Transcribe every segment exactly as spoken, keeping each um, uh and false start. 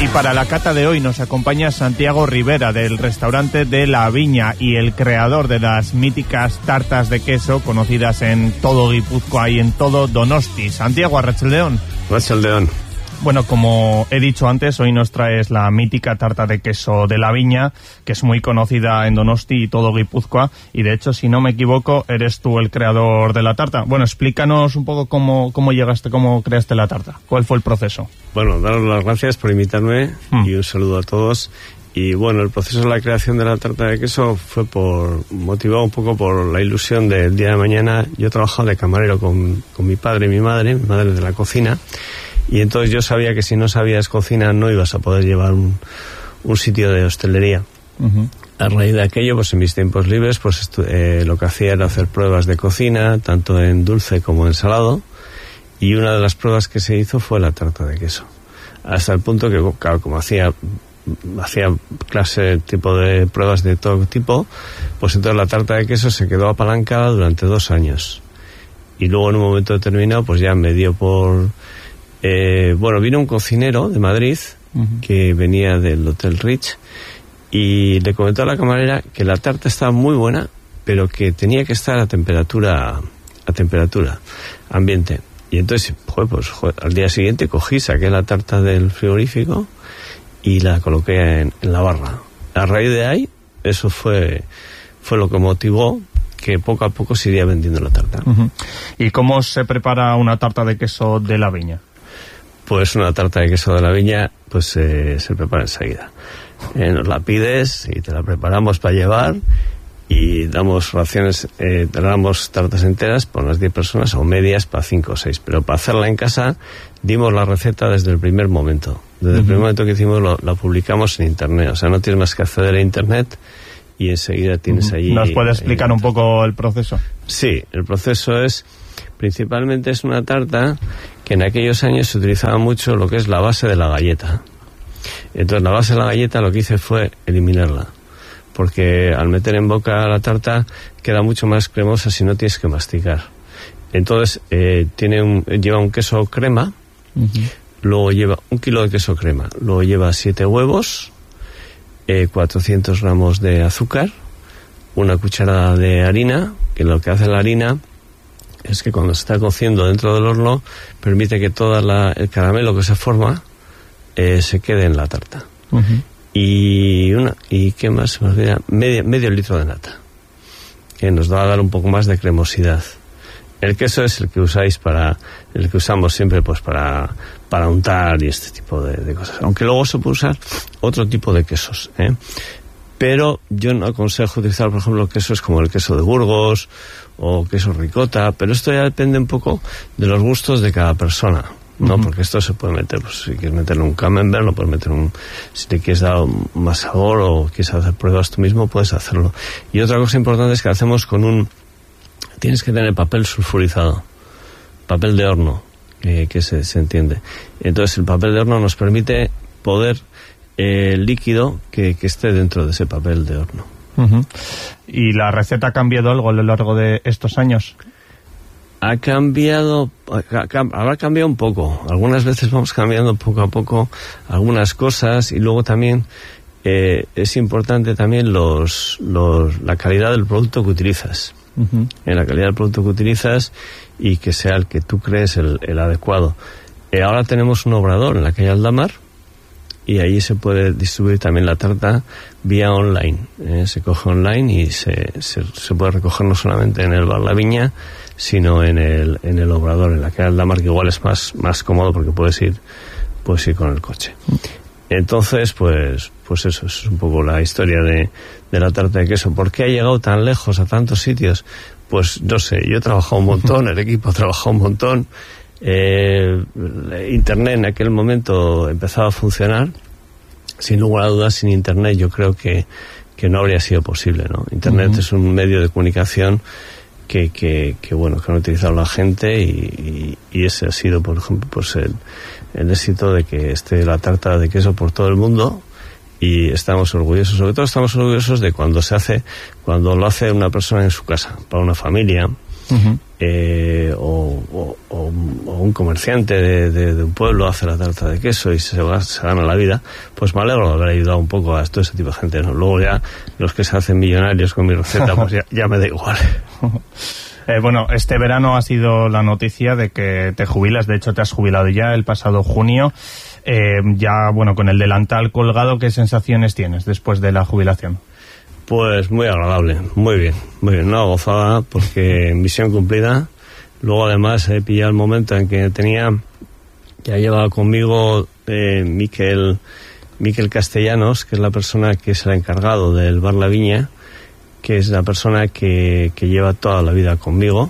Y para la cata de hoy nos acompaña Santiago Rivera, del restaurante de La Viña y el creador de las míticas tartas de queso conocidas en todo Guipúzcoa y en todo Donosti. Santiago, arratsaldeon. Arratsaldeon. Bueno, como he dicho antes, hoy nos traes la mítica tarta de queso de La Viña, que es muy conocida en Donosti y todo Guipúzcoa, y de hecho, si no me equivoco, eres tú el creador de la tarta. Bueno, explícanos un poco cómo, cómo llegaste, cómo creaste la tarta, cuál fue el proceso. Bueno, daros las gracias por invitarme mm. y un saludo a todos. Y bueno, el proceso de la creación de la tarta de queso fue por motivado un poco por la ilusión del día de mañana. Yo trabajaba de camarero con, con mi padre y mi madre, mi madre de la cocina. Y entonces yo sabía que si no sabías cocina no ibas a poder llevar un, un sitio de hostelería. Uh-huh. A raíz de aquello, pues en mis tiempos libres, pues eh, lo que hacía era hacer pruebas de cocina, tanto en dulce como en salado. Y una de las pruebas que se hizo fue la tarta de queso. Hasta el punto que, claro, como hacía, hacía clase, tipo de pruebas de todo tipo, pues entonces la tarta de queso se quedó apalancada durante dos años. Y luego en un momento determinado, pues ya me dio por... Eh, bueno, vino un cocinero de Madrid uh-huh. que venía del Hotel Rich y le comentó a la camarera que la tarta estaba muy buena, pero que tenía que estar a temperatura a temperatura ambiente. Y entonces, joder, pues joder, al día siguiente cogí, saqué la tarta del frigorífico y la coloqué en, en la barra. A raíz de ahí, eso fue fue lo que motivó que poco a poco se iría vendiendo la tarta. Uh-huh. ¿Y cómo se prepara una tarta de queso de La Viña? Pues una tarta de queso de La Viña pues eh, se prepara enseguida. Eh, nos la pides y te la preparamos para llevar y damos raciones, eh, damos tartas enteras para unas diez personas o medias para cinco o seis. Pero para hacerla en casa dimos la receta desde el primer momento. Desde uh-huh. el primer momento que hicimos lo, la publicamos en internet. O sea, no tienes más que acceder a internet y enseguida tienes uh-huh. allí... ¿Nos puedes explicar un poco el proceso? Sí, el proceso es... Principalmente es una tarta que en aquellos años se utilizaba mucho lo que es la base de la galleta. Entonces la base de la galleta lo que hice fue eliminarla, porque al meter en boca la tarta queda mucho más cremosa si no tienes que masticar. Entonces eh, tiene un, lleva un queso crema, uh-huh. luego lleva un kilo de queso crema, luego lleva siete huevos, eh, cuatrocientos gramos de azúcar, una cucharada de harina, que lo que hace la harina es que cuando se está cociendo dentro del horno permite que todo el caramelo que se forma eh, se quede en la tarta. Uh-huh. Y una y qué más se me olvida, medio, medio litro de nata, que nos va a dar un poco más de cremosidad. El queso es el que usáis para, el que usamos siempre pues para, para untar y este tipo de, de cosas. Aunque luego se puede usar otro tipo de quesos, ¿eh? Pero yo no aconsejo utilizar, por ejemplo, quesos como el queso de Burgos o queso ricota, pero esto ya depende un poco de los gustos de cada persona, ¿no? Uh-huh. Porque esto se puede meter, pues si quieres meterle un camembert, lo puedes meter un... Si te quieres dar más sabor o quieres hacer pruebas tú mismo, puedes hacerlo. Y otra cosa importante es que hacemos con un... Tienes que tener papel sulfurizado, papel de horno, eh, que se, se entiende. Entonces el papel de horno nos permite poder... el eh, líquido que, que esté dentro de ese papel de horno. Uh-huh. ¿Y la receta ha cambiado algo a lo largo de estos años? Ha cambiado, habrá cambiado un poco. Algunas veces vamos cambiando poco a poco algunas cosas y luego también eh, es importante también los, los la calidad del producto que utilizas. Uh-huh. En la calidad del producto que utilizas y que sea el que tú crees el, el adecuado. Eh, ahora tenemos un obrador en la calle Aldamar y allí se puede distribuir también la tarta vía online. Eh, se coge online y se, se, se puede recoger no solamente en el bar La Viña, sino en el, en el obrador, en la calle Aldamar, que igual es más, más cómodo porque puedes ir, puedes ir con el coche. Entonces, pues, pues eso, eso es un poco la historia de, de la tarta de queso. ¿Por qué ha llegado tan lejos, a tantos sitios? Pues no sé, yo he trabajado un montón, el equipo ha trabajado un montón. Eh, Internet en aquel momento empezaba a funcionar. Sin lugar a dudas, sin Internet yo creo que, que no habría sido posible, ¿no? Internet uh-huh. es un medio de comunicación que, que, que bueno, que han utilizado la gente y, y, y ese ha sido, por ejemplo, pues el, el éxito de que esté la tarta de queso por todo el mundo. Y estamos orgullosos, sobre todo estamos orgullosos de cuando se hace, cuando lo hace una persona en su casa, para una familia. Uh-huh. eh, o, o, o, o un comerciante de, de, de un pueblo hace la tarta de queso y se, va, se gana la vida, pues me alegro de haber ayudado un poco a todo ese tipo de gente, ¿no? Luego ya los que se hacen millonarios con mi receta, pues ya, ya me da igual. Eh, bueno, este verano ha sido la noticia de que te jubilas, de hecho te has jubilado ya el pasado junio. Eh, ya, bueno, con el delantal colgado, ¿qué sensaciones tienes después de la jubilación? Pues muy agradable, muy bien, muy bien, una gozada, porque misión cumplida. Luego además he pillado el momento en que tenía, ya llevaba conmigo eh, Miquel, Miquel Castellanos, que es la persona que es el encargado del Bar La Viña, que es la persona que, que lleva toda la vida conmigo.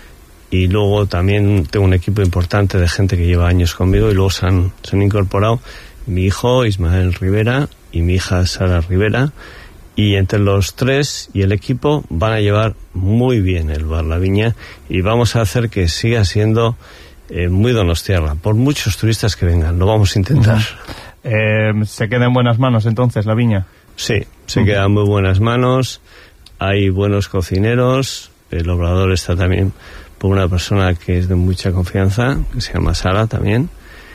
Y luego también tengo un equipo importante de gente que lleva años conmigo y luego se han, se han incorporado mi hijo Ismael Rivera y mi hija Sara Rivera, y entre los tres y el equipo van a llevar muy bien el Bar La Viña y vamos a hacer que siga siendo eh, muy donostiarra, por muchos turistas que vengan, lo vamos a intentar. Uh-huh. eh, ¿Se queda en buenas manos entonces La Viña? Sí, se Uh-huh. queda en muy buenas manos, hay buenos cocineros, el obrador está también por una persona que es de mucha confianza, que se llama Sara también,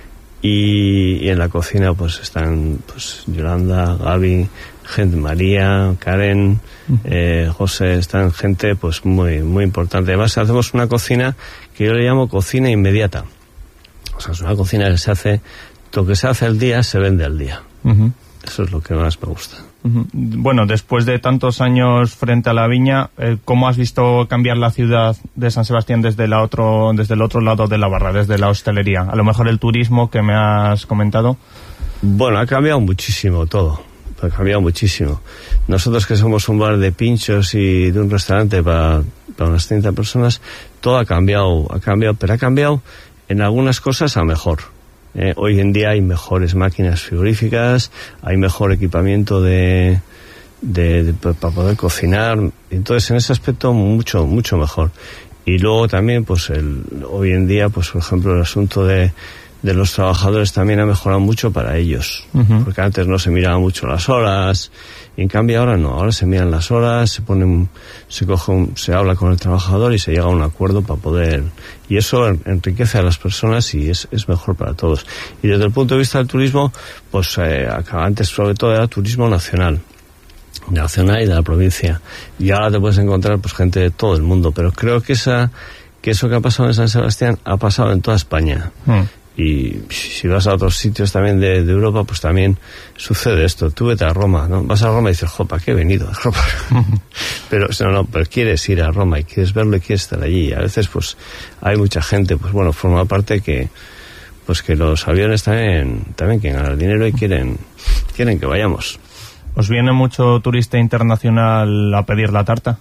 y, y en la cocina pues están pues Yolanda, Gaby, gente, María, Karen, uh-huh. eh, José, están gente pues muy muy importante. Además hacemos una cocina que yo le llamo cocina inmediata, o sea, es una cocina que se hace, lo que se hace al día se vende al día. Uh-huh. Eso es lo que más me gusta. Uh-huh. Bueno, después de tantos años frente a La Viña, eh, ¿cómo has visto cambiar la ciudad de San Sebastián desde, la otro, desde el otro lado de la barra, desde la hostelería? A lo mejor el turismo que me has comentado. Bueno, ha cambiado muchísimo todo, ha cambiado muchísimo. Nosotros que somos un bar de pinchos y de un restaurante para, para unas treinta personas, todo ha cambiado, ha cambiado, pero ha cambiado en algunas cosas a mejor. Eh, hoy en día hay mejores máquinas frigoríficas, hay mejor equipamiento de, de, de, de para poder cocinar, entonces en ese aspecto mucho mucho mejor. Y luego también pues el, hoy en día pues por ejemplo el asunto de, de los trabajadores también ha mejorado mucho para ellos, uh-huh. porque antes no se miraban mucho las horas, y en cambio ahora no, ahora se miran las horas, se ponen, se coge un, se habla con el trabajador y se llega a un acuerdo para poder, y eso enriquece a las personas y es, es mejor para todos. Y desde el punto de vista del turismo, pues eh, antes sobre todo era turismo nacional, nacional y de la provincia, y ahora te puedes encontrar pues gente de todo el mundo, pero creo que esa, que eso que ha pasado en San Sebastián ha pasado en toda España. Uh-huh. Y si vas a otros sitios también de, de Europa, pues también sucede esto. Tú vete a Roma, ¿no? Vas a Roma y dices, jopa, ¿qué he venido a Roma? pero no, no, pero quieres ir a Roma y quieres verlo y quieres estar allí. Y a veces, pues, hay mucha gente, pues bueno, forma parte que, pues que los aviones también, también quieren ganar dinero y quieren, quieren que vayamos. ¿Os viene mucho turista internacional a pedir la tarta?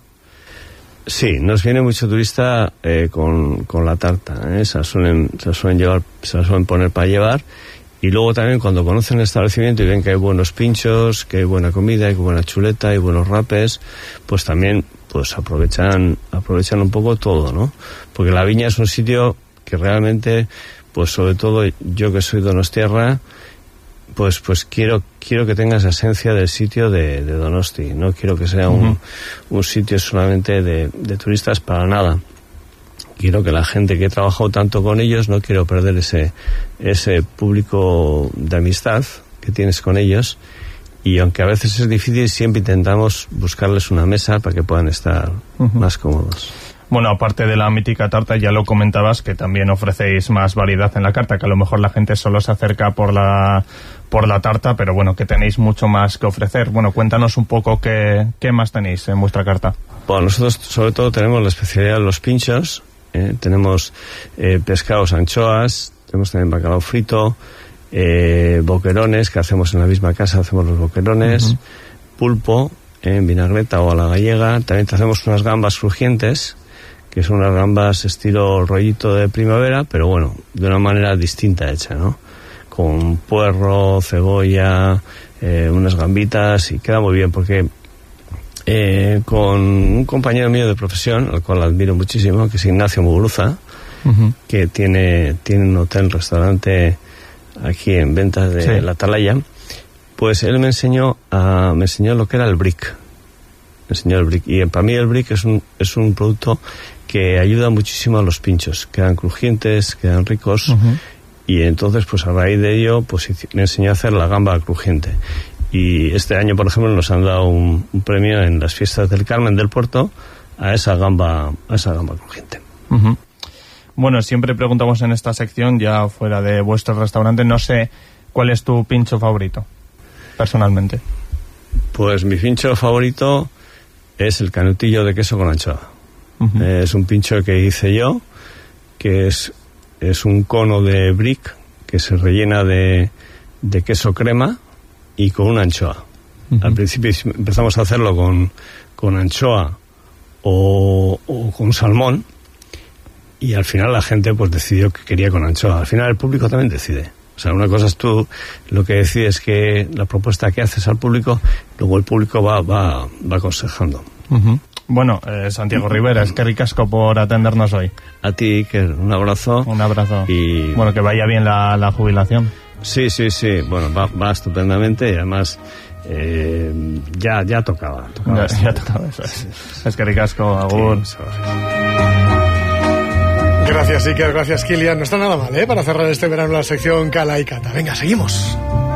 Sí, nos viene mucho turista eh, con, con la tarta, ¿eh? se la suelen, se la suelen llevar, se la suelen poner para llevar, y luego también cuando conocen el establecimiento y ven que hay buenos pinchos, que hay buena comida, hay buena chuleta, hay buenos rapes, pues también pues aprovechan, aprovechan un poco todo, ¿no? Porque La Viña es un sitio que realmente, pues sobre todo yo que soy donostiarra, pues pues quiero quiero que tenga esa esencia del sitio de, de Donosti, no quiero que sea un, uh-huh. un sitio solamente de, de turistas para nada. Quiero que la gente que he trabajado tanto con ellos, no quiero perder ese ese público de amistad que tienes con ellos, y aunque a veces es difícil, siempre intentamos buscarles una mesa para que puedan estar uh-huh. más cómodos. Bueno, aparte de la mítica tarta, ya lo comentabas, que también ofrecéis más variedad en la carta, que a lo mejor la gente solo se acerca por la por la tarta, pero bueno, que tenéis mucho más que ofrecer. Bueno, cuéntanos un poco qué, qué más tenéis en vuestra carta. Bueno, nosotros sobre todo tenemos la especialidad de los pinchos, eh, tenemos eh, pescados, anchoas, tenemos también bacalao frito, eh, boquerones, que hacemos en la misma casa, hacemos los boquerones, uh-huh. pulpo, en eh, vinagreta o a la gallega, también te hacemos unas gambas crujientes, que son unas gambas estilo rollito de primavera, pero bueno, de una manera distinta hecha, ¿no? Con puerro, cebolla, eh, unas gambitas, y queda muy bien porque eh, con un compañero mío de profesión, al cual admiro muchísimo, que es Ignacio Muguruza, uh-huh. que tiene, tiene un hotel, restaurante aquí en Ventas de sí. la Atalaya, pues él me enseñó, a, me enseñó lo que era el brick. me enseñó el brick. Y para mí el brick es un, es un producto que ayuda muchísimo a los pinchos. Quedan crujientes, quedan ricos. Uh-huh. Y entonces, pues a raíz de ello, pues me enseñó a hacer la gamba crujiente. Y este año, por ejemplo, nos han dado un, un premio en las fiestas del Carmen del Puerto a esa gamba, a esa gamba crujiente. Uh-huh. Bueno, siempre preguntamos en esta sección, ya fuera de vuestro restaurante, no sé cuál es tu pincho favorito, personalmente. Pues mi pincho favorito es el canutillo de queso con anchoa. Uh-huh. Es un pincho que hice yo, que es, es un cono de brick que se rellena de, de queso crema y con una anchoa. Uh-huh. Al principio empezamos a hacerlo con, con anchoa o, o con salmón, y al final la gente pues decidió que quería con anchoa. Al final el público también decide. O sea, una cosa es tú lo que decides, que la propuesta que haces al público, luego el público va va, va aconsejando. Uh-huh. Bueno, eh, Santiago Rivera, es que ricasco por atendernos hoy. A ti, que un abrazo. Un abrazo. Y bueno, que vaya bien la, la jubilación. Sí, sí, sí. Bueno, va, va estupendamente y además eh, ya, ya tocaba. tocaba ya, ya tocaba eso. Es, es que ricasco, agur. Sí, gracias, Iker, gracias, Kilian. No está nada mal, ¿eh? Para cerrar este verano la sección Cala y Cata. Venga, seguimos.